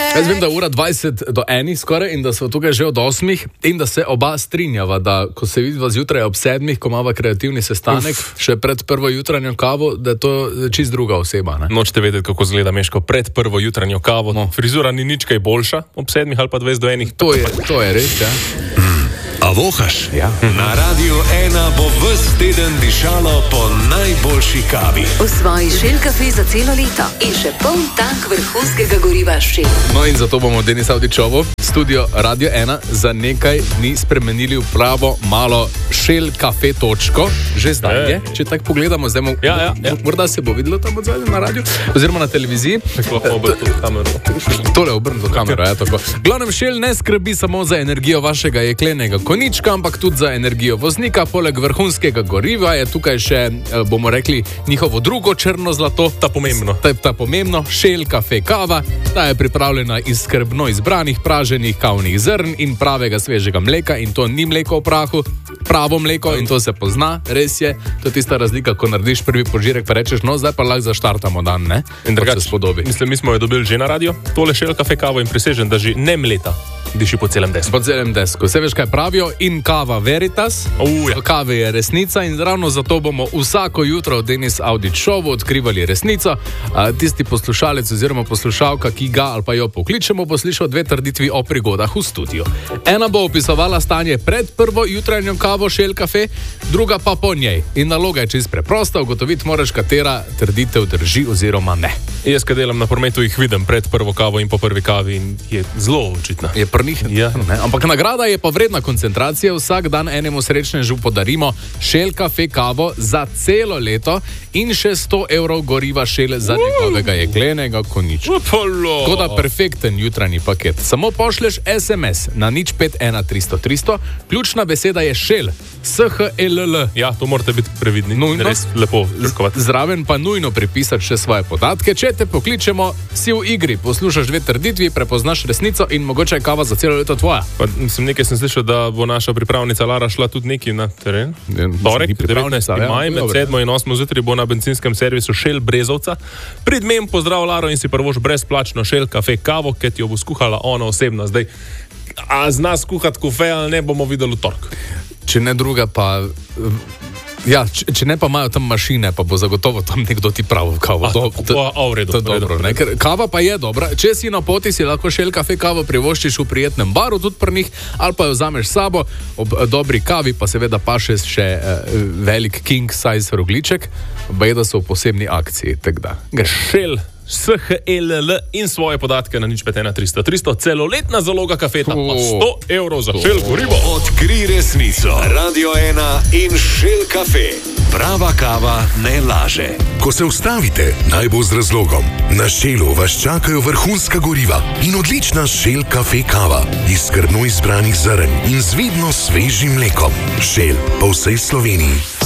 Jaz vem, da je ura 20 do 1 skoraj in da smo tukaj že od 8 in da se oba strinjava, da ko se vidiva zjutraj ob 7, ko imava kreativni sestanek, še pred prvo jutranjo kavo, da je to čist druga oseba. Ne? Nočete vedeti, kako zgleda Meško pred prvo jutranjo kavo. No. Frizura ni nič kaj boljša ob 7 ali pa 20 do 1. To je res, ja. A vohaš? Ja. Na Radiu 1 bo ves teden dišalo po najboljši kavi. V svoji Shell kafe za celo leto in še poln tank vrhunskega goriva Shell. No in zato bomo Denis Avdićovo, studio Radio 1, za nekaj dni spremenili v pravo malo Shell kafe točko. Že zdaj je, če tako pogledamo, zdaj morda se bo videlo tam odzadnje na radiju, oziroma na televiziji. Tole obrnito kamero, ja, tako. Glavnem, Shell ne skrbi samo za energijo vašega jeklenega konička, ampak tudi za energijo voznika. Poleg vrhunskega goriva je tukaj še, bomo rekli, njihovo drugo črno zlato. Ta pomembno, Shell kafe kava. Ta je pripravljena iz skrbno izbranih praženih kavnih zrn in pravega svežega mleka, in to ni mleko v prahu, pravo mleko, in to se pozna, res je. To je tista razlika, ko narediš prvi požirek, pa rečeš, no, zdaj pa lahko zaštartamo dan, ne? In drugače se spodobi. Mislim, mi smo jo dobili že na radio, tole Shell kafe kavo, in prisežem, da že ne mleta diši po celem desku. Po celem desku. Se veš, kaj pravijo? In kava veritas. Kave je resnica in ravno zato bomo vsako jutro v Denis Avdićovu odkrivali resnico. Tisti poslušalec oziroma poslušalka, ki ga ali pa jo pokličemo, bo slišal dve trditvi o prigodah v studiu. Ena bo opisovala stanje pred prvo jutranjo kavo Shell kafe, druga pa po njej. In naloga je čist preprosta, ugotoviti moraš, katera trditev drži oziroma ne. Jaz, ko delam na prometu, jih vidim pred prvo kavo in po prvi kavi in je zelo očitna. Je prnih, ja. Ampak nagrada je pa vredna koncentracije. Vsak dan enemu srečnežu podarimo Shell kafe kavo za celo leto in še 100 evrov goriva Shell za njegovega jeklenega konička. Tako da perfekten jutranji paket. Samo pošleš SMS na 051300 ključna beseda je Shell. SHLL. Ja, to morate biti previdni. Nujno. Res lepo žrtkovati. Zraven pa nujno pripisati še svoje podatke. Če te pokličemo, si v igri. Poslušaš dve trditvi, prepoznaš resnico in mogoče je kava za celo leto tvoja. Pa, nekaj sem slišal, da bo naša pripravnica Lara šla tudi neki na teren. Torek, 19. maj, med 7 in 8 zjutraj bo na benzinskem servisu Shell Brezovca. Pridmem pozdrav Laro in si prvoš brezplačno Shell kafe kavo, ki ti jo bo skuhala ona osebno. Zdaj, a zna skuhati kafe ali ne, bomo videli v torek. Če ne druga pa... Ja, če ne pa imajo tam mašine, pa bo zagotovo tam nekdo ti prav kavo. Kava pa je dobra. Če si na poti, si lahko Shell kafe kavo privoščiš v prijetnem baru, tudi pri njih, ali pa jo vzameš s sabo. Ob dobri kavi pa seveda paše še velik king size rogliček, bejda so v posebni akciji. Shell SHLL in svoje podatke na 051300. Celoletna zaloga kafeta pa 100 evrov za Shell gorivo. Odkri resnico. Radio 1 in Shell kafe. Prava kava ne laže. Ko se ustavite, naj bo z razlogom. Na Shellu vas čakajo vrhunska goriva in odlična Shell kafe kava iz skrbno izbranih zrn in z vidno svežim mlekom. Shell po vsej Sloveniji.